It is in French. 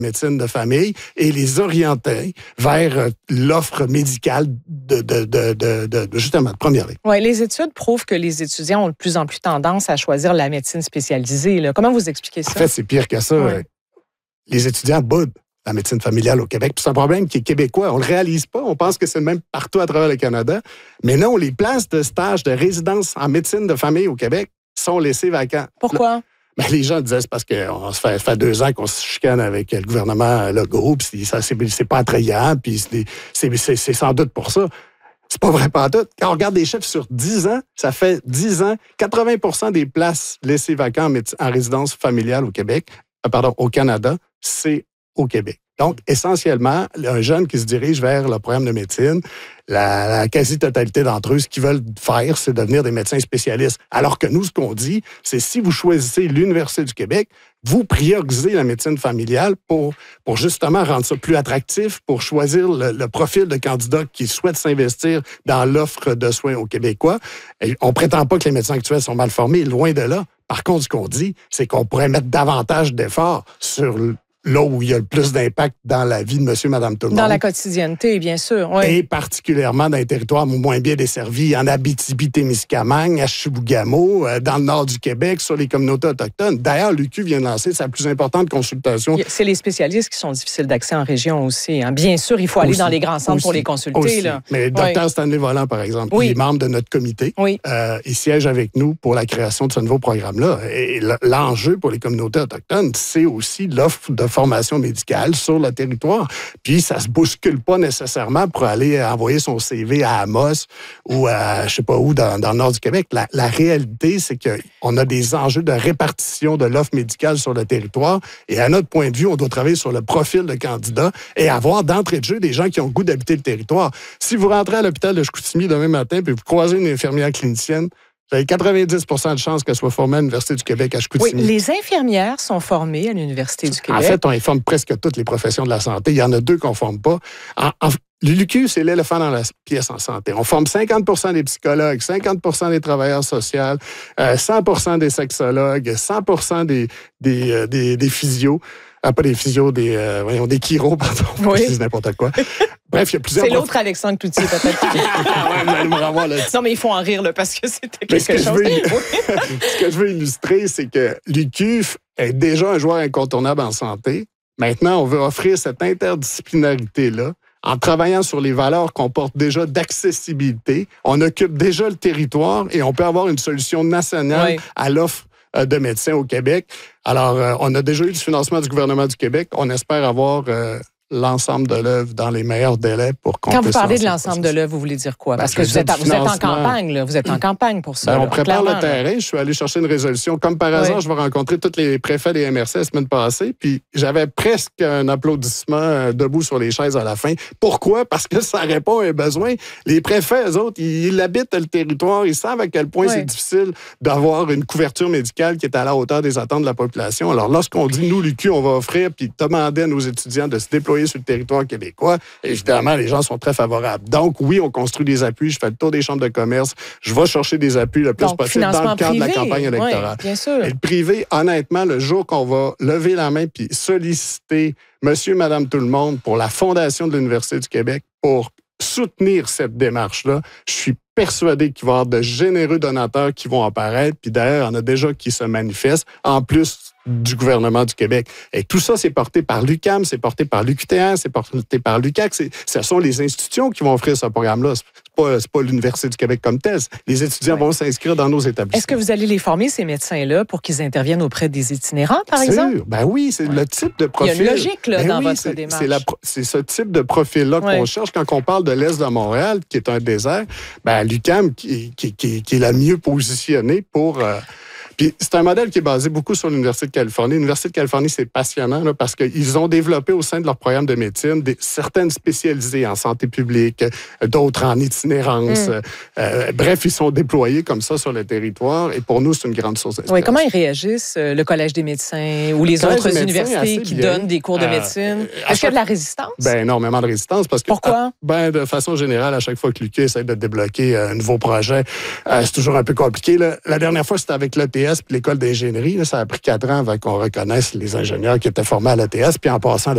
médecine de famille et les orienter vers l'offre médicale justement de première ligne. Oui, les études prouvent que les étudiants ont de plus en plus tendance à choisir la médecine spécialisée. Là. Comment vous expliquez ça? En fait, c'est pire que ça. Oui. Les étudiants boudent la médecine familiale au Québec. Puis c'est un problème qui est québécois. On le réalise pas. On pense que c'est le même partout à travers le Canada. Mais non, les places de stage, de résidence en médecine de famille au Québec sont laissées vacantes. Pourquoi? Ben, les gens disaient c'est parce que ça fait 2 ans qu'on se chicane avec le gouvernement Legault, puis ça, c'est pas attrayant, puis c'est sans doute pour ça. C'est pas vrai pas tout. Quand on regarde des chiffres sur 10 ans, ça fait 10 ans, 80% des places laissées vacantes en résidence familiale au Québec, au Canada, c'est au Québec. Donc, essentiellement, un jeune qui se dirige vers le programme de médecine, la quasi-totalité d'entre eux, ce qu'ils veulent faire, c'est devenir des médecins spécialistes. Alors que nous, ce qu'on dit, c'est si vous choisissez l'Université du Québec, vous priorisez la médecine familiale pour justement rendre ça plus attractif, pour choisir le profil de candidat qui souhaite s'investir dans l'offre de soins aux Québécois. Et on prétend pas que les médecins actuels sont mal formés, loin de là. Par contre, ce qu'on dit, c'est qu'on pourrait mettre davantage d'efforts sur là où il y a le plus d'impact dans la vie de monsieur, madame, tout le monde. Dans la quotidienneté, bien sûr. Oui. Et particulièrement dans les territoires moins bien desservis, en Abitibi-Témiscamingue, à Chibougamau, dans le nord du Québec, sur les communautés autochtones. D'ailleurs, l'UQ vient de lancer sa plus importante consultation. C'est les spécialistes qui sont difficiles d'accès en région aussi. Hein. Bien sûr, il faut aller dans les grands centres pour les consulter. Là. Mais Dr Stanley Volant, par exemple, il est membre de notre comité. Oui. Il siège avec nous pour la création de ce nouveau programme-là. Et l'enjeu pour les communautés autochtones, c'est aussi l'offre de formation médicale sur le territoire. Puis, ça se bouscule pas nécessairement pour aller envoyer son CV à Amos ou à je sais pas où dans le nord du Québec. La réalité, c'est qu'on a des enjeux de répartition de l'offre médicale sur le territoire et à notre point de vue, on doit travailler sur le profil de candidat et avoir d'entrée de jeu des gens qui ont le goût d'habiter le territoire. Si vous rentrez à l'hôpital de Chicoutimi demain matin puis vous croisez une infirmière clinicienne, vous avez 90 de chances qu'elle soit formée à l'Université du Québec à Chicoutimi. Oui, les infirmières sont formées à l'Université du Québec. En fait, on informe presque toutes les professions de la santé. Il y en a 2 qu'on ne forme pas. L'UQ, c'est l'éléphant dans la pièce en santé. On forme 50 des psychologues, 50 des travailleurs sociaux, 100 des sexologues, 100 des physios. Pas des physios, des chiros, pardon. Oui. Je dis n'importe quoi. Bref, il y a plusieurs... C'est l'autre Alexandre Cloutier, peut-être. Ouais, vous allez me revoir là-dessus. Non, mais il faut en rire, là, parce que c'était quelque chose. Ce que je veux illustrer, c'est que l'UQ est déjà un joueur incontournable en santé. Maintenant, on veut offrir cette interdisciplinarité-là en travaillant sur les valeurs qu'on porte déjà d'accessibilité. On occupe déjà le territoire et on peut avoir une solution nationale à l'offre de médecins au Québec. Alors, on a déjà eu du financement du gouvernement du Québec. On espère avoir l'ensemble de l'œuvre dans les meilleurs délais pour qu'on puisse... Quand vous parlez de l'ensemble de l'œuvre, vous voulez dire quoi? Parce que vous êtes en campagne, là. Vous êtes en campagne pour ça. On prépare le terrain. Je suis allé chercher une résolution. Comme par hasard, je vais rencontrer tous les préfets des MRC la semaine passée, puis j'avais presque un applaudissement debout sur les chaises à la fin. Pourquoi? Parce que ça répond à un besoin. Les préfets, eux autres, ils habitent le territoire. Ils savent à quel point c'est difficile d'avoir une couverture médicale qui est à la hauteur des attentes de la population. Alors, lorsqu'on dit, nous, l'UQ, on va offrir, puis demander à nos étudiants de se déployer sur le territoire québécois, évidemment, les gens sont très favorables. Donc, oui, on construit des appuis. Je fais le tour des chambres de commerce. Je vais chercher des appuis le plus possible dans le cadre de la campagne électorale. Oui, bien sûr. Et le privé, honnêtement, le jour qu'on va lever la main puis solliciter monsieur, madame, tout le monde pour la fondation de l'Université du Québec pour soutenir cette démarche-là, je suis persuadé qu'il va y avoir de généreux donateurs qui vont apparaître. Puis d'ailleurs, il y en a déjà qui se manifestent, en plus du gouvernement du Québec. Et tout ça, c'est porté par l'UQAM, c'est porté par l'UQTR, c'est porté par l'UQAC. Ce sont les institutions qui vont offrir ce programme-là. C'est pas l'Université du Québec comme telle. Les étudiants vont s'inscrire dans nos établissements. Est-ce que vous allez les former, ces médecins-là, pour qu'ils interviennent auprès des itinérants, par exemple? Ben oui, c'est le type de profil. Il y a une logique là, dans votre démarche. C'est ce type de profil-là qu'on cherche quand on parle de l'Est de Montréal, qui est un désert. Ben, l'UQAM, qui est la mieux positionnée pour... Puis c'est un modèle qui est basé beaucoup sur l'Université de Californie. L'Université de Californie, c'est passionnant là, parce qu'ils ont développé au sein de leur programme de médecine certaines spécialisées en santé publique, d'autres en itinérance. Bref, ils sont déployés comme ça sur le territoire et pour nous, c'est une grande source d'inspiration. Oui, comment ils réagissent, le Collège des médecins ou les autres universités qui donnent des cours de médecine? Est-ce qu'il y a de la résistance? Ben énormément de résistance. Parce que, pourquoi? De façon générale, à chaque fois que l'UQ essaie de débloquer un nouveau projet, c'est toujours un peu compliqué. Là. La dernière fois, c'était avec l'ETS puis l'école d'ingénierie. Là, ça a pris 4 ans avant qu'on reconnaisse les ingénieurs qui étaient formés à l'ETS. Puis en passant,